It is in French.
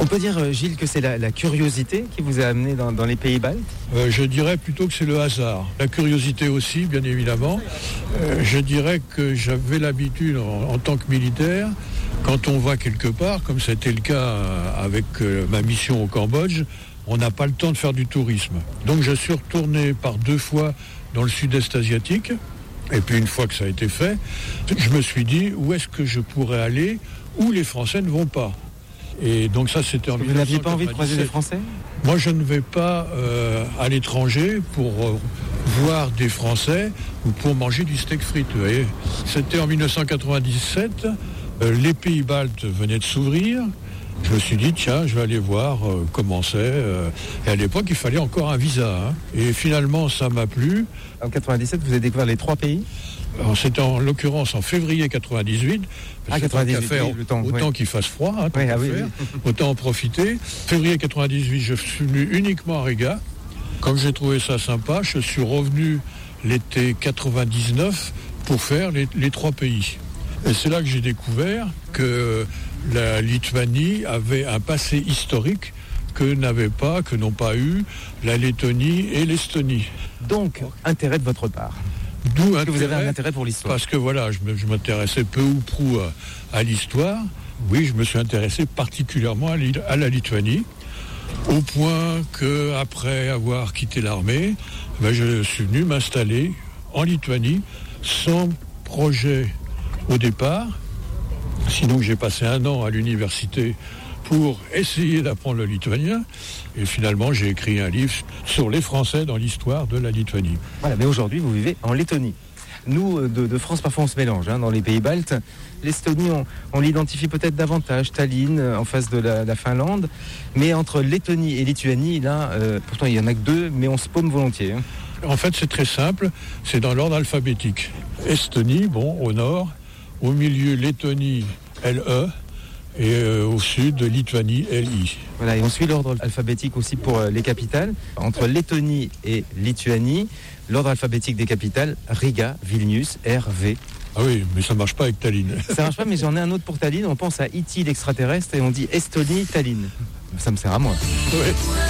On peut dire, Gilles, que c'est la curiosité qui vous a amené dans les pays baltes ? Je dirais plutôt que c'est le hasard. La curiosité aussi, bien évidemment. Je dirais que j'avais l'habitude, en tant que militaire, quand on va quelque part, comme c'était le cas avec ma mission au Cambodge, on n'a pas le temps de faire du tourisme. Donc je suis retourné par 2 fois dans le sud-est asiatique. Et puis une fois que ça a été fait, je me suis dit, où est-ce que je pourrais aller où les Français ne vont pas ? Et donc ça, c'était en 1997. Vous n'aviez pas envie de croiser les Français ? Moi, je ne vais pas à l'étranger pour voir des Français ou pour manger du steak frites. Vous voyez. C'était en 1997. Les pays baltes venaient de s'ouvrir. Je me suis dit, tiens, je vais aller voir comment c'est. Et à l'époque, il fallait encore un visa. Et finalement, ça m'a plu. En 97, vous avez découvert les 3 pays ? Alors, c'était en l'occurrence en février 98. Ah, 98, faire, oui, le temps. Autant qu'il fasse froid, oui, autant en profiter. Février 98, je suis venu uniquement à Riga. Comme j'ai trouvé ça sympa, je suis revenu l'été 99 pour faire les 3 pays. Et c'est là que j'ai découvert que la Lituanie avait un passé historique que n'ont pas eu la Lettonie et l'Estonie. Donc, intérêt de votre part. D'où que vous avez un intérêt pour l'histoire. Parce que voilà, je m'intéressais peu ou prou à l'histoire. Oui, je me suis intéressé particulièrement à la Lituanie, au point qu'après avoir quitté l'armée, je suis venu m'installer en Lituanie sans projet au départ. Sinon, j'ai passé 1 an à l'université pour essayer d'apprendre le lituanien. Et finalement, j'ai écrit un livre sur les Français dans l'histoire de la Lituanie. Voilà, mais aujourd'hui, vous vivez en Lettonie. Nous, de France, parfois, on se mélange dans les pays baltes. L'Estonie, on l'identifie peut-être davantage. Tallinn, en face de la Finlande. Mais entre Lettonie et Lituanie, là, pourtant, il n'y en a que 2, mais on se paume volontiers. En fait, c'est très simple. C'est dans l'ordre alphabétique. Estonie, au nord. Au milieu, Lettonie, LE. Et au sud, Lituanie, LI. Voilà, et on suit l'ordre alphabétique aussi pour les capitales. Entre Lettonie et Lituanie, l'ordre alphabétique des capitales, Riga, Vilnius, RV. Ah oui, mais ça ne marche pas avec Tallinn. Ça ne marche pas, mais j'en ai un autre pour Tallinn. On pense à E.T. l'extraterrestre et on dit Estonie, Tallinn. Ça me sert à moi. Oui.